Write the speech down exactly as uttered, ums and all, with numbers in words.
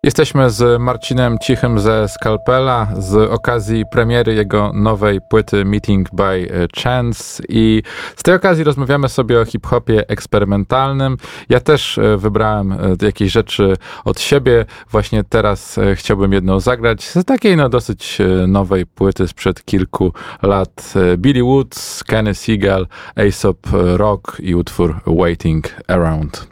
Jesteśmy z Marcinem Cichym ze Skalpela z okazji premiery jego nowej płyty Meeting by Chance i z tej okazji rozmawiamy sobie o hip-hopie eksperymentalnym. Ja też wybrałem jakieś rzeczy od siebie. Właśnie teraz chciałbym jedną zagrać z takiej no dosyć nowej płyty sprzed kilku lat. Billy Woods, Kenny Seagal, Aesop Rock i utwór Waiting Around.